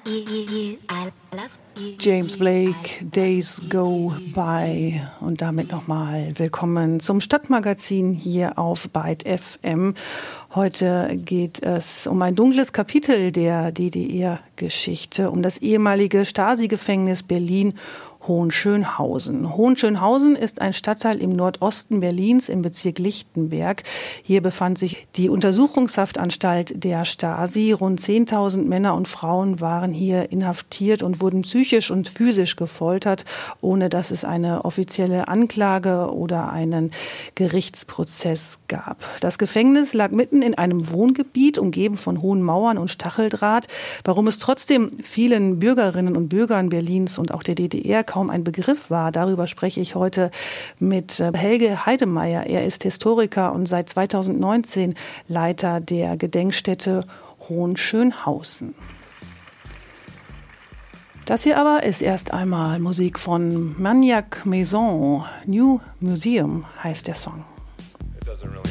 James Blake, Days Go By. Und damit nochmal willkommen zum Stadtmagazin hier auf Byte FM. Heute geht es um ein dunkles Kapitel der DDR-Geschichte, um das ehemalige Stasi-Gefängnis Berlin Hohenschönhausen. Hohenschönhausen ist ein Stadtteil im Nordosten Berlins im Bezirk Lichtenberg. Hier befand sich die Untersuchungshaftanstalt der Stasi. Rund 10.000 Männer und Frauen waren hier inhaftiert und wurden psychisch und physisch gefoltert, ohne dass es eine offizielle Anklage oder einen Gerichtsprozess gab. Das Gefängnis lag mitten in einem Wohngebiet, umgeben von hohen Mauern und Stacheldraht. Warum es trotzdem vielen Bürgerinnen und Bürgern Berlins und auch der DDR kaum ein Begriff war, darüber spreche ich heute mit Helge Heidemeyer. Er ist Historiker und seit 2019 Leiter der Gedenkstätte Hohenschönhausen. Das hier aber ist erst einmal Musik von Maniac Maison. New Museum heißt der Song.